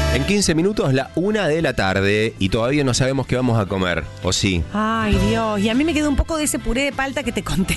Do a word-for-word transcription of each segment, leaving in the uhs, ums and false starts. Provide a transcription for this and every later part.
En quince minutos, la una de la tarde, y todavía no sabemos qué vamos a comer, ¿o sí? Ay, Dios. Y a mí me quedó un poco de ese puré de palta que te conté.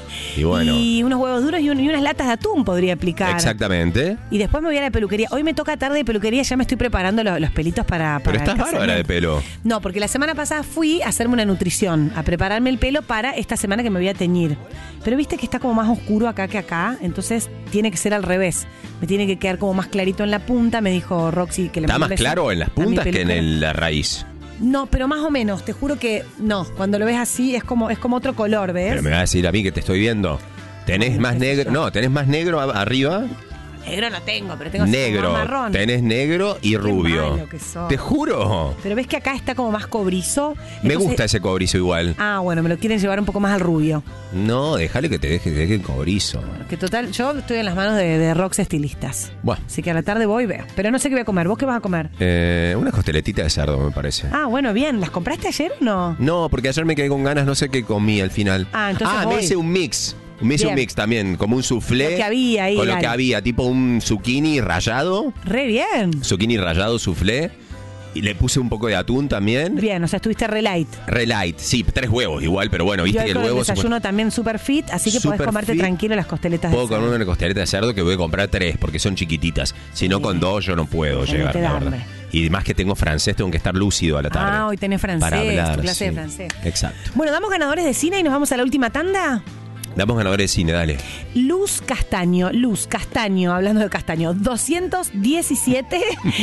Y bueno. Y unos huevos duros y, un- y unas latas de atún podría aplicar. Exactamente. Y después me voy a la peluquería. Hoy me toca tarde de peluquería, ya me estoy preparando lo- los pelitos para, para Pero el estás bárbara de casamiento. pelo. No, porque la semana pasada fui a hacerme una nutrición, a prepararme el pelo para esta semana que me voy a teñir. Pero viste que está como más oscuro acá que acá, entonces tiene que ser al revés. Me tiene que quedar como más clarito en la punta, me dijo Roxy que le ¿Está mandó más un beso claro en las a mi puntas que en peluquera. el- la raíz? No, pero más o menos, te juro que no. Cuando lo ves así es como, es como otro color, ¿ves? Pero me vas a decir a mí que te estoy viendo. ¿Tenés Bueno, más qué sé negro? yo. No, tenés más negro a- arriba. Negro no tengo, pero tengo así como Negro. más marrón. Tenés negro y rubio. malo que sos. Te juro. Pero ves que acá está como más cobrizo. Me entonces- gusta ese cobrizo igual. Ah, bueno, me lo quieren llevar un poco más al rubio. No, déjale que te deje, te deje el cobrizo. Que total, yo estoy en las manos de, de Rox estilistas. Bueno, Así que a la tarde voy y veo. Pero no sé qué voy a comer. ¿Vos qué vas a comer? eh, una costeletitas de cerdo me parece. Ah, bueno, bien. ¿Las compraste ayer o no? No, porque ayer me quedé con ganas, no sé qué comí al final. Ah, entonces Ah, me voy. hice un mix. Me hice Bien. un mix también, como un soufflé. Lo que había ahí, Con lo dale. que había, tipo un zucchini rallado. Re bien. Zucchini rallado, soufflé. Y le puse un poco de atún también. Bien, o sea, estuviste re light. Re light, sí, tres huevos igual, pero bueno, Yo viste hoy que el con el huevo se desayuno también super fit, así que podés Super comerte fit. tranquilo las costeletas de Puedo cerdo. comer una costeleta de cerdo que voy a comprar tres porque son chiquititas. Si no, Sí. con dos yo no puedo Ya no llegar, te la da verdad. hambre. Y además que tengo francés, tengo que estar lúcido a la tarde. Ah, hoy tenés francés, Para hablar, tu clase de sí. francés. Exacto. Bueno, damos ganadores de cine y nos vamos a la última tanda. Damos ganadores de cine, dale. Luz Castaño, Luz Castaño, hablando de Castaño, doscientos diecisiete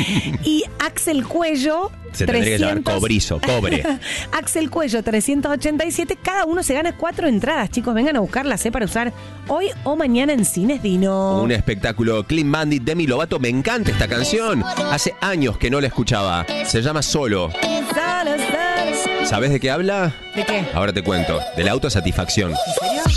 y Axel Cuello, Se tendría que llamar cobrizo, cobre. Axel Cuello, trescientos ochenta y siete. Cada uno se gana cuatro entradas, chicos. Vengan a buscarlas, ¿eh? Para usar hoy o mañana en Cines Dino. Un espectáculo Clean Bandit, Demi Lovato. Me encanta esta canción. Hace años que no la escuchaba. Se llama Solo. Solo, solo. ¿Sabes de qué habla? ¿De qué? Ahora te cuento. De la autosatisfacción. ¿En serio?